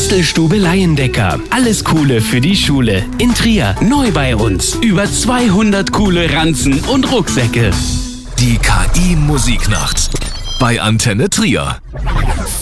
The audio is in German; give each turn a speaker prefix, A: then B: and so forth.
A: Bastelstube Laiendecker. Alles Coole für die Schule. In Trier. Neu bei uns. Über 200 coole Ranzen und Rucksäcke.
B: Die KI Musiknacht bei Antenne Trier.